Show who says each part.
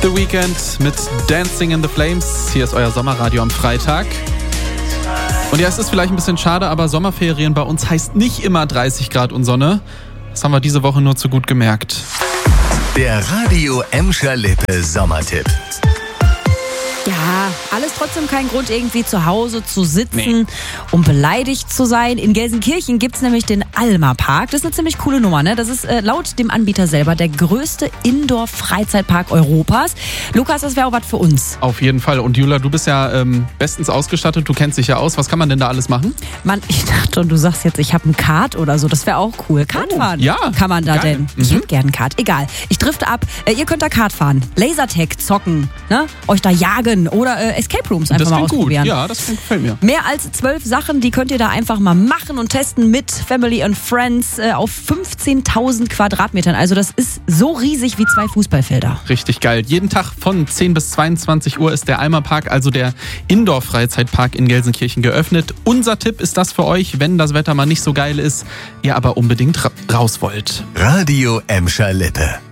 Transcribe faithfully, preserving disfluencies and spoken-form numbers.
Speaker 1: The Weeknd mit Dancing in the Flames. Hier ist euer Sommerradio am Freitag. Und ja, es ist vielleicht ein bisschen schade, aber Sommerferien bei uns heißt nicht immer dreißig Grad und Sonne. Das haben wir diese Woche nur zu gut gemerkt.
Speaker 2: Der Radio Emscher Lippe Sommertipp.
Speaker 3: Ja, alles trotzdem kein Grund, irgendwie zu Hause zu sitzen,
Speaker 1: Nee.
Speaker 3: um beleidigt zu sein. In Gelsenkirchen gibt's nämlich den Alma Park. Das ist eine ziemlich coole Nummer, ne? Das ist äh, laut dem Anbieter selber der größte Indoor-Freizeitpark Europas. Lukas, das wäre auch was für uns.
Speaker 1: Auf jeden Fall. Und Jula, du bist ja ähm, bestens ausgestattet. Du kennst dich ja aus. Was kann man denn da alles machen?
Speaker 3: Mann, ich dachte schon, du sagst jetzt, ich habe ein Kart oder so. Das wäre auch cool. Kart
Speaker 1: Oh,
Speaker 3: fahren.
Speaker 1: ja,
Speaker 3: Kann man da
Speaker 1: geil.
Speaker 3: denn? Ich
Speaker 1: Mhm.
Speaker 3: hätte gern ein Kart. Egal. Ich drifte ab. Äh, ihr könnt da Kart fahren. Lasertag zocken. Ne? Euch da jagen. Oder äh, Escape Rooms einfach
Speaker 1: Das
Speaker 3: mal
Speaker 1: klingt gut.
Speaker 3: ausprobieren.
Speaker 1: Ja, das klingt, gefällt mir.
Speaker 3: Mehr als zwölf Sachen, die könnt ihr da einfach mal machen und testen mit Family and Friends äh, auf fünfzehntausend Quadratmetern. Also das ist so riesig wie zwei Fußballfelder.
Speaker 1: Richtig geil. Jeden Tag von zehn bis zweiundzwanzig Uhr ist der Alma Park, also der Indoor-Freizeitpark in Gelsenkirchen, geöffnet. Unser Tipp ist das für euch, wenn das Wetter mal nicht so geil ist, ihr aber unbedingt ra- raus wollt.
Speaker 2: Radio Emscher Lippe.